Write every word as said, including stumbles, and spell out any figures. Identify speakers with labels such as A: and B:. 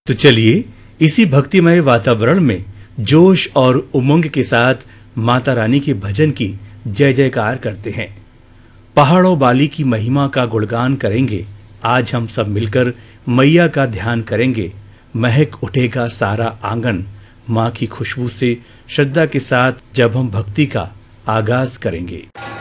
A: तो चलिए इसी भक्तिमय वातावरण में जोश और उमंग के साथ माता रानी के भजन की जय जयकार करते हैं। पहाड़ों वाली की महिमा का गुणगान करेंगे। आज हम सब मिलकर मैया का ध्यान करेंगे। महक उठेगा सारा आंगन माँ की खुशबू से, श्रद्धा के साथ जब हम भक्ति का आगाज करेंगे।